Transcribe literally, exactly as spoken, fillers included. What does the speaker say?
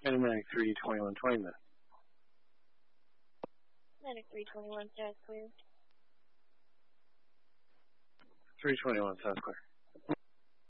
Medic three twenty-one twenty then. Medic three twenty-one, South clear. three twenty-one, South clear.